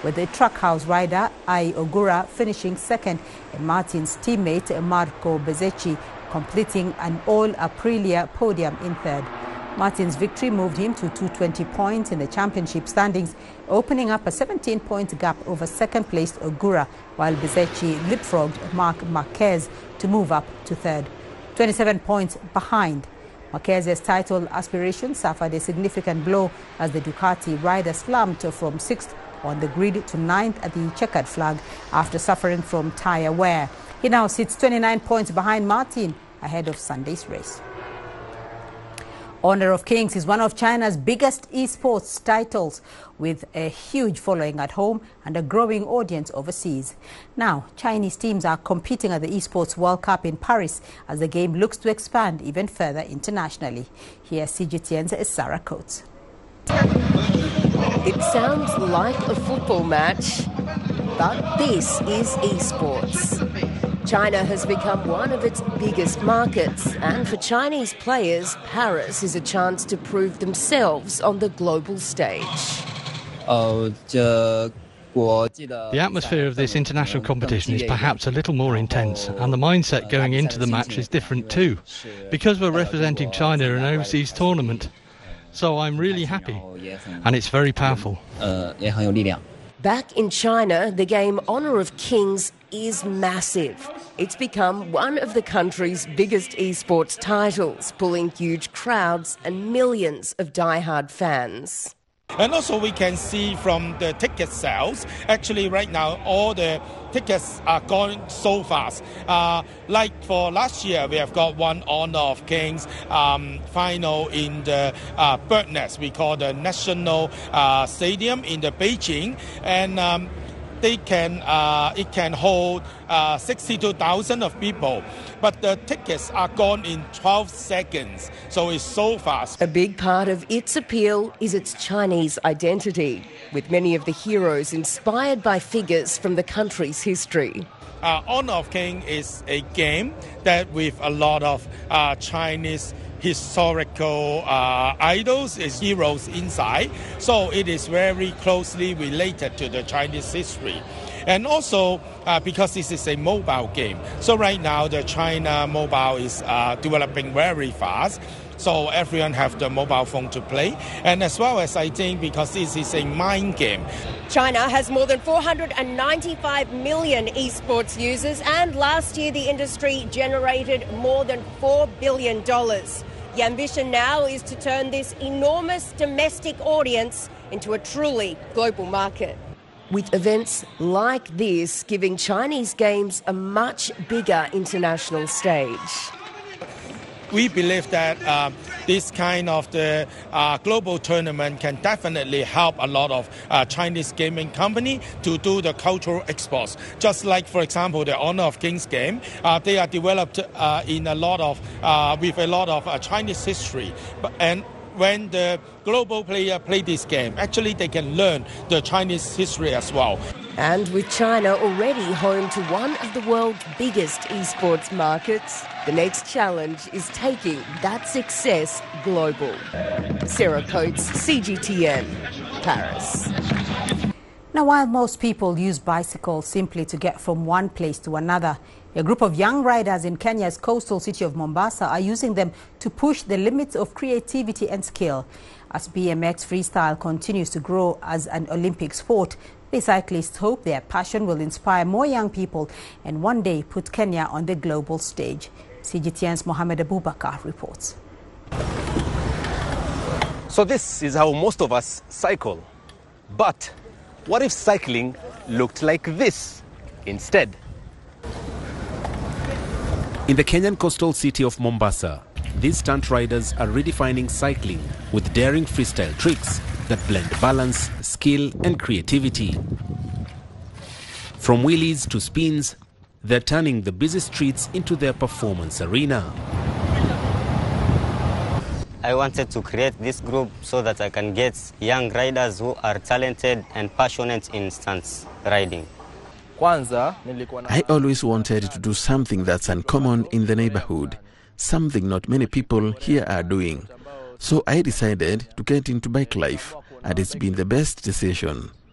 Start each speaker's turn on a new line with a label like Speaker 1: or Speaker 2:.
Speaker 1: with the Trackhouse rider Ai Ogura finishing second and Martin's teammate Marco Bezzecchi completing an all-Aprilia podium in third. Martin's victory moved him to 220 points in the championship standings, opening up a 17-point gap over second-placed Ogura, while Bezzecchi leapfrogged Marc Marquez to move up to third. 27 points behind. Marquez's title aspirations suffered a significant blow as the Ducati rider slumped from 6th on the grid to 9th at the checkered flag after suffering from tyre wear. He now sits 29 points behind Martin ahead of Sunday's race. Honor of Kings is one of China's biggest esports titles, with a huge following at home and a growing audience overseas. Now, Chinese teams are competing at the Esports World Cup in Paris as the game looks to expand even further internationally. Here's CGTN's Sarah Coates.
Speaker 2: It sounds like a football match, but this is esports. China has become one of its biggest markets, and for Chinese players, Paris is a chance to prove themselves on the global stage.
Speaker 3: The atmosphere of this international competition is perhaps a little more intense, and the mindset going into the match is different too, because we're representing China in an overseas tournament. So I'm really happy, and it's very powerful.
Speaker 2: Back in China, the game Honor of Kings is massive. It's become one of the country's biggest esports titles, pulling huge crowds and millions of die-hard fans.
Speaker 4: And also we can see from the ticket sales, actually right now all the tickets are going so fast. Like for last year, we have got one Honor of Kings final in the Bird Nest, we call the National Stadium in the Beijing, and it can hold 62,000 of people, but the tickets are gone in 12 seconds, so it's so fast.
Speaker 2: A big part of its appeal is its Chinese identity, with many of the heroes inspired by figures from the country's history.
Speaker 4: Honor of King is a game that with a lot of Chinese historical idols, is heroes inside, so it is very closely related to the Chinese history. And also because this is a mobile game, so right now the China mobile is developing very fast, so everyone have the mobile phone to play, and as well as I think because this is a mind game.
Speaker 2: China has more than 495 million esports users, and last year the industry generated more than $4 billion. The ambition now is to turn this enormous domestic audience into a truly global market, with events like this giving Chinese games a much bigger international stage.
Speaker 4: We believe that this kind of the global tournament can definitely help a lot of Chinese gaming company to do the cultural exports. Just like, for example, the Honor of Kings game, they are developed in a lot of with a lot of Chinese history, and when the global player play this game, actually they can learn the Chinese history as well.
Speaker 2: And with China already home to one of the world's biggest esports markets, the next challenge is taking that success global. Sarah Coates, CGTN, Paris.
Speaker 1: Now, while most people use bicycles simply to get from one place to another, a group of young riders in Kenya's coastal city of Mombasa are using them to push the limits of creativity and skill. As BMX freestyle continues to grow as an Olympic sport, the cyclists hope their passion will inspire more young people and one day put Kenya on the global stage. CGTN's Mohamed Abubakar reports.
Speaker 5: So this is how most of us cycle. But what if cycling looked like this instead? In the Kenyan coastal city of Mombasa, these stunt riders are redefining cycling with daring freestyle tricks that blend balance, skill and creativity. From wheelies to spins, they're turning the busy streets into their performance arena.
Speaker 6: I wanted to create this group so that I can get young riders who are talented and passionate in stunts riding.
Speaker 7: I always wanted to do something that's uncommon in the neighborhood, something not many people here are doing. So I decided to get into bike life, and it's been the best decision.